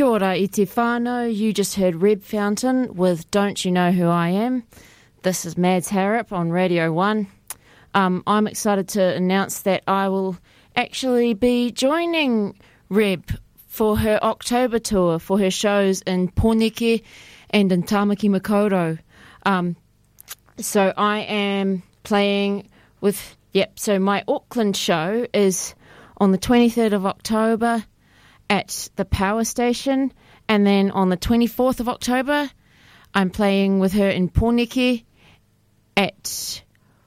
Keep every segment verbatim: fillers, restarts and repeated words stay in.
Kia ora i te whānau. You just heard Reb Fountain with Don't You Know Who I Am. This is Mads Harrop on Radio one. Um, I'm excited to announce that I will actually be joining Reb for her October tour, for her shows in Pōneke and in Tāmaki Makaurau. Um, so I am playing with, yep, so my Auckland show is on the twenty-third of October at the Power Station, and then on the twenty-fourth of October, I'm playing with her in Pōneke at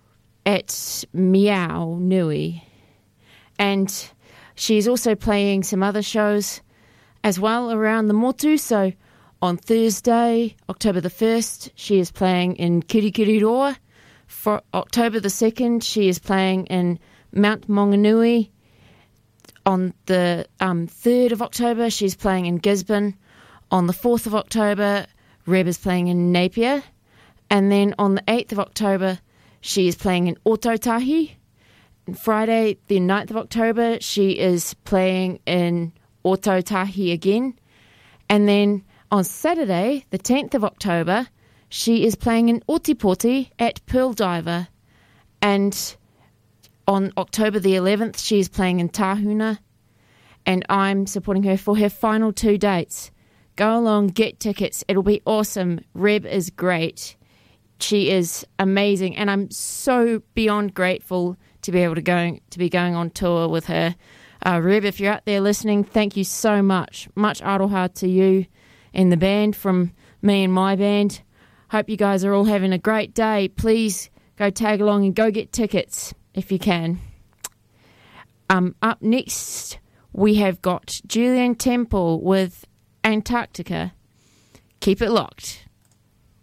at Meow Nui, and she's also playing some other shows as well around the Motu. So on Thursday, October the first, she is playing in Kirikiriroa. For October the second, she is playing in Mount Maunganui. On the um, third of October, she's playing in Gisborne. On the fourth of October, Reb is playing in Napier. And then on the eighth of October, she is playing in Ototahi. And Friday, the ninth of October, she is playing in Ototahi again. And then on Saturday, the tenth of October, she is playing in Otipoti at Pearl Diver. And on October the eleventh, she is playing in Tahuna, and I'm supporting her for her final two dates. Go along, get tickets. It'll be awesome. Reb is great. She is amazing, and I'm so beyond grateful to be able to go to be going on tour with her. Uh, Reb, if you're out there listening, thank you so much. Much aroha to you and the band from me and my band. Hope you guys are all having a great day. Please go tag along and go get tickets if you can. Um, up next, we have got Julian Temple with Antarctica. Keep it locked.